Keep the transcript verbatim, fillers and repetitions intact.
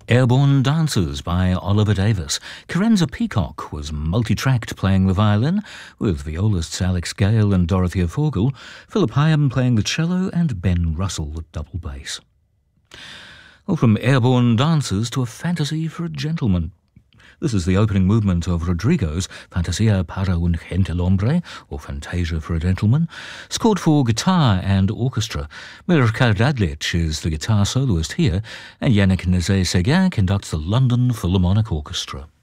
Airborne Dances by Oliver Davis. Carenza Peacock was multi-tracked playing the violin, with violists Alex Gale and Dorothea Forgel, Philip Hyam playing the cello and Ben Russell at double bass. Well, from Airborne Dances to a fantasy for a gentleman. This is the opening movement of Rodrigo's Fantasia para un gentilhombre, or Fantasia for a Gentleman, scored for guitar and orchestra. Mirka Radlich is the guitar soloist here, and Yannick Nézet-Séguin conducts the London Philharmonic Orchestra.